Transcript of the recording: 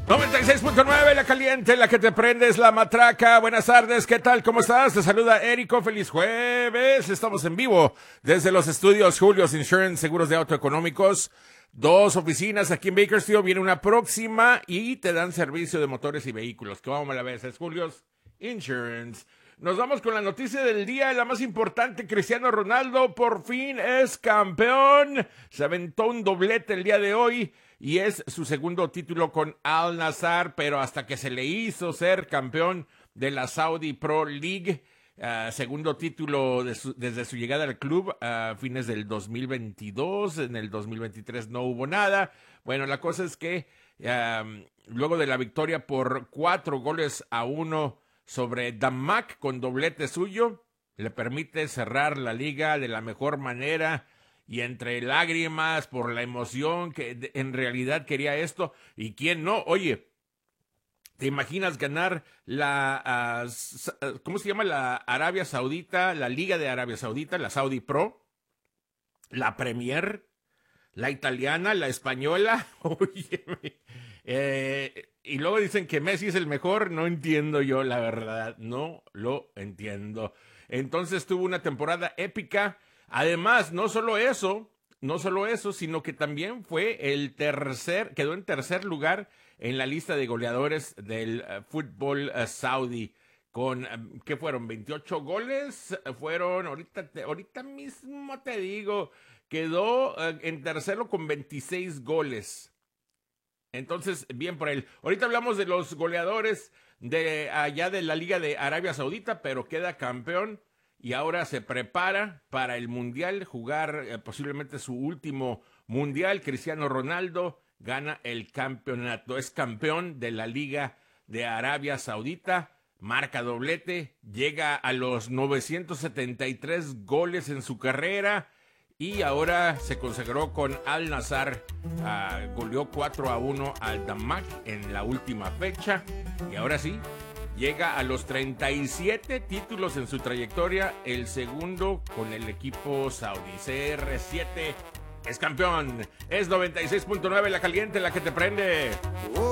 96.9, la caliente, la que te prende es la matraca. Buenas tardes, ¿qué tal? ¿Cómo estás? Te saluda Érico, feliz jueves. Estamos en vivo desde los estudios Julius Insurance, seguros de auto económicos. 2 oficinas aquí en Bakersfield, viene una próxima y te dan servicio de motores y vehículos. ¿Cómo me la ves? Es Julius Insurance. Nos vamos con la noticia del día, la más importante. Cristiano Ronaldo por fin es campeón. Se aventó un doblete el día de hoy y es su segundo título con Al Nassr, pero hasta que se le hizo ser campeón de la Saudi Pro League. Segundo título desde su llegada al club a fines del 2022. En el 2023 no hubo nada. Bueno, la cosa es que luego de la victoria por 4-1 sobre Damac con doblete suyo, le permite cerrar la liga de la mejor manera y entre lágrimas por la emoción que en realidad quería esto. ¿Y quién no? Oye, ¿te imaginas ganar la, ¿cómo se llama? La Arabia Saudita, la Liga de Arabia Saudita, la Saudi Pro, la Premier, la italiana, la española? Oye, y luego dicen que Messi es el mejor. No entiendo yo, la verdad, no lo entiendo. Entonces tuvo una temporada épica. Además, no solo eso, sino que también fue quedó en tercer lugar en la lista de goleadores del fútbol saudí, con, ¿qué fueron? 28 goles, fueron, ahorita mismo te digo, quedó en tercero con 26 goles. Entonces, bien por él. Ahorita hablamos de los goleadores de allá de la Liga de Arabia Saudita, pero queda campeón y ahora se prepara para el Mundial, jugar posiblemente su último Mundial. Cristiano Ronaldo gana el campeonato, es campeón de la Liga de Arabia Saudita, marca doblete, llega a los 973 goles en su carrera y ahora se consagró con Al Nassr. Goleó 4-1 al Damac en la última fecha y ahora sí, llega a los 37 títulos en su trayectoria, el segundo con el equipo saudí. CR7 es campeón, es 96.9 la caliente, la que te prende.